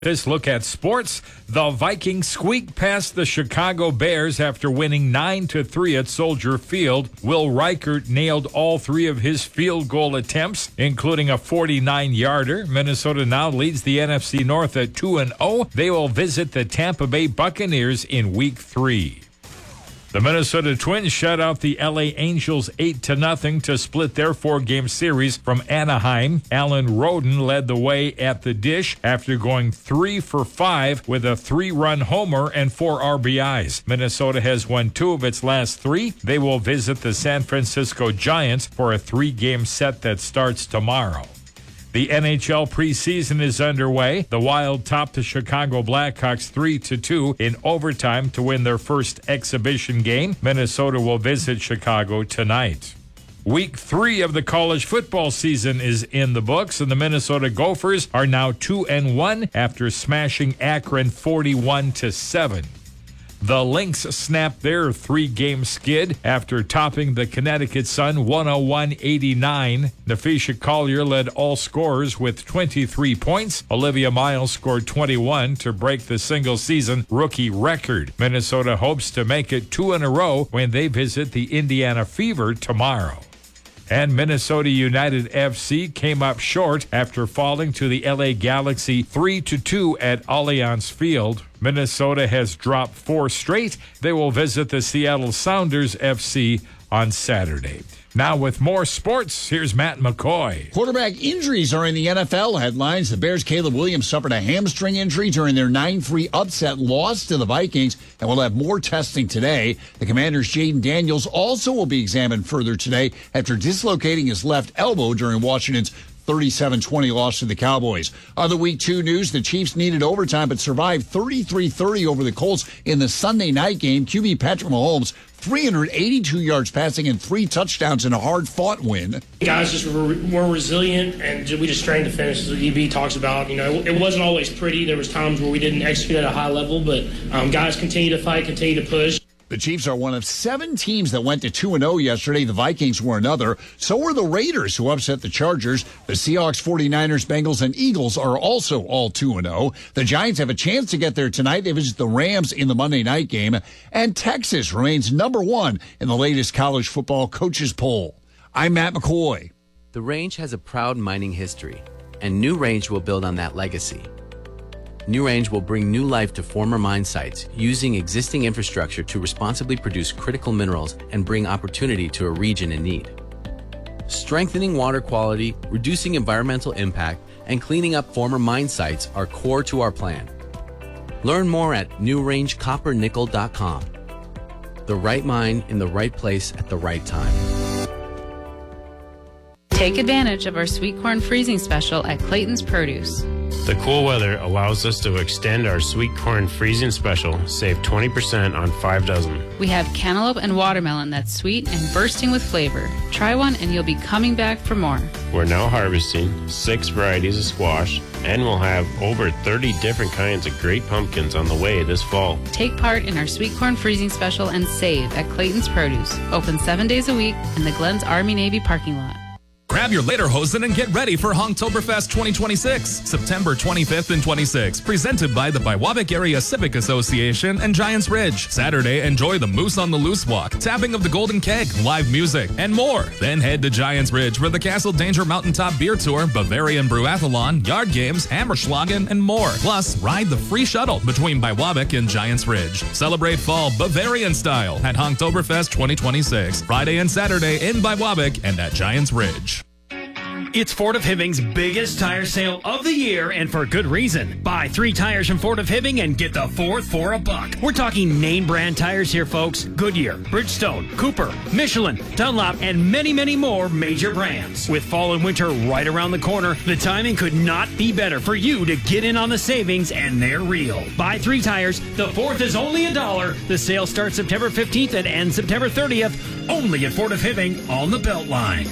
This look at sports. The Vikings squeaked past the Chicago Bears after winning 9-3 at Soldier Field. Will Reichert nailed all three of his field goal attempts, including a 49-yarder. Minnesota now leads the NFC North at 2-0. They will visit the Tampa Bay Buccaneers in Week 3. The Minnesota Twins shut out the LA Angels 8-0 to split their four-game series from Anaheim. Alan Roden led the way at the dish after going 3 for 5 with a 3-run homer and 4 RBIs. Minnesota has won 2 of its last 3. They will visit the San Francisco Giants for a 3-game set that starts tomorrow. The NHL preseason is underway. The Wild topped the Chicago Blackhawks 3-2 in overtime to win their first exhibition game. Minnesota will visit Chicago tonight. Week 3 of the college football season is in the books, and the Minnesota Gophers are now 2-1 after smashing Akron 41-7. The Lynx snapped their 3-game skid after topping the Connecticut Sun 101-89. Nafisha Collier led all scorers with 23 points. Olivia Miles scored 21 to break the single-season rookie record. Minnesota hopes to make it 2 in a row when they visit the Indiana Fever tomorrow. And Minnesota United FC came up short after falling to the LA Galaxy 3-2 at Allianz Field. Minnesota has dropped 4 straight. They will visit the Seattle Sounders FC on Saturday. Now with more sports, here's Matt McCoy. Quarterback injuries are in the NFL headlines. The Bears' Caleb Williams suffered a hamstring injury during their 9-3 upset loss to the Vikings and will have more testing today. The Commanders' Jaden Daniels also will be examined further today after dislocating his left elbow during Washington's 37-20 loss to the Cowboys. Other Week 2 news, the Chiefs needed overtime but survived 33-30 over the Colts in the Sunday night game. QB Patrick Mahomes, 382 yards passing and 3 touchdowns in a hard-fought win. Guys just were more resilient, and we just strained to finish. As the EB talks about, it wasn't always pretty. There was times where we didn't execute at a high level, but guys continue to fight, continue to push. The Chiefs are one of 7 teams that went to 2-0 yesterday. The Vikings were another. So were the Raiders, who upset the Chargers. The Seahawks, 49ers, Bengals, and Eagles are also all 2-0. The Giants have a chance to get there tonight. They visit the Rams in the Monday night game. And Texas remains number 1 in the latest college football coaches poll. I'm Matt McCoy. The Range has a proud mining history, and New Range will build on that legacy. New Range will bring new life to former mine sites using existing infrastructure to responsibly produce critical minerals and bring opportunity to a region in need. Strengthening water quality, reducing environmental impact, and cleaning up former mine sites are core to our plan. Learn more at newrangecoppernickel.com. The right mine in the right place at the right time. Take advantage of our sweet corn freezing special at Clayton's Produce. The cool weather allows us to extend our sweet corn freezing special, save 20% on 5 dozen. We have cantaloupe and watermelon that's sweet and bursting with flavor. Try one and you'll be coming back for more. We're now harvesting 6 varieties of squash, and we'll have over 30 different kinds of great pumpkins on the way this fall. Take part in our sweet corn freezing special and save at Clayton's Produce. Open 7 days a week in the Glens Army-Navy parking lot. Grab your lederhosen and get ready for Honktoberfest 2026, September 25th and 26th. Presented by the Biwabik Area Civic Association and Giants Ridge. Saturday, enjoy the Moose on the Loose Walk, tapping of the Golden Keg, live music, and more. Then head to Giants Ridge for the Castle Danger Mountaintop Beer Tour, Bavarian Brewathlon, Yard Games, Hammerschlagen, and more. Plus, ride the free shuttle between Biwabik and Giants Ridge. Celebrate fall Bavarian style at Honktoberfest 2026, Friday and Saturday in Biwabik and at Giants Ridge. It's Ford of Hibbing's biggest tire sale of the year, and for good reason. Buy 3 tires from Ford of Hibbing and get the 4th for $1. We're talking name brand tires here, folks. Goodyear, Bridgestone, Cooper, Michelin, Dunlop, and many, many more major brands. With fall and winter right around the corner, the timing could not be better for you to get in on the savings, and they're real. Buy 3 tires. The 4th is only $1. The sale starts September 15th and ends September 30th, only at Ford of Hibbing on the Beltline.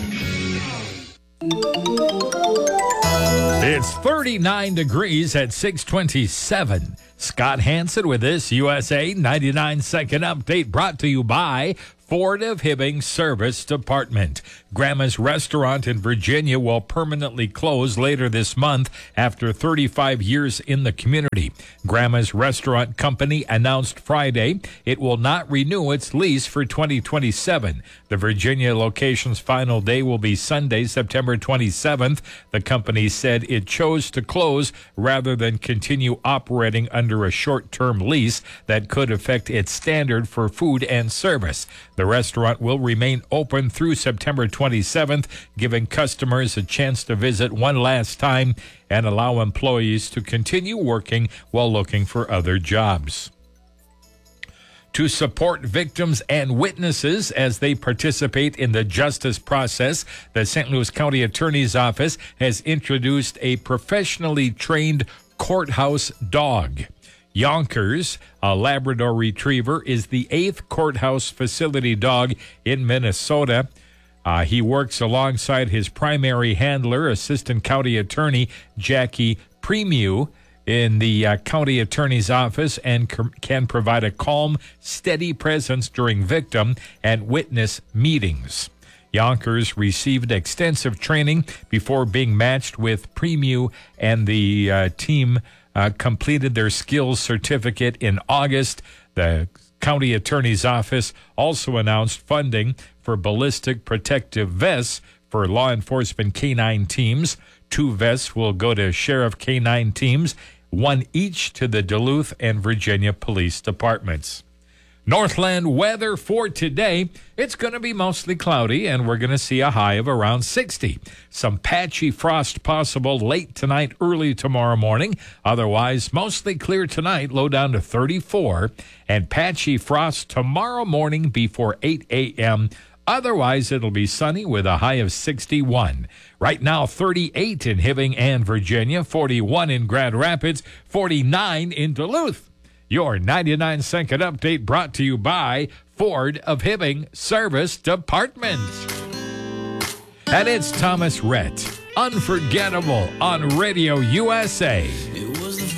It's 39 degrees at 6:27. Scott Hansen with this USA 99 second update brought to you by Ford of Hibbing Service Department. Grandma's Restaurant in Virginia will permanently close later this month after 35 years in the community. Grandma's Restaurant Company announced Friday it will not renew its lease for 2027. The Virginia location's final day will be Sunday, September 27th. The company said it chose to close rather than continue operating under a short-term lease that could affect its standard for food and service. The restaurant will remain open through September 27th, giving customers a chance to visit one last time and allow employees to continue working while looking for other jobs. To support victims and witnesses as they participate in the justice process, the St. Louis County Attorney's Office has introduced a professionally trained courthouse dog. Yonkers, a Labrador Retriever, is the 8th courthouse facility dog in Minnesota. He works alongside his primary handler, Assistant County Attorney Jackie Premiu, in the county attorney's office and can provide a calm, steady presence during victim and witness meetings. Yonkers received extensive training before being matched with Premiu, and the team completed their skills certificate in August. The county attorney's office also announced funding for ballistic protective vests for law enforcement canine teams. 2 vests will go to sheriff canine teams, 1 each to the Duluth and Virginia police departments. Northland weather for today. It's going to be mostly cloudy, and we're going to see a high of around 60. Some patchy frost possible late tonight, early tomorrow morning. Otherwise, mostly clear tonight, low down to 34. And patchy frost tomorrow morning before 8 a.m. Otherwise, it'll be sunny with a high of 61. Right now, 38 in Hibbing and Virginia, 41 in Grand Rapids, 49 in Duluth. Your 99-second update brought to you by Ford of Hibbing Service Department. And it's Thomas Rhett, Unforgettable on Radio USA.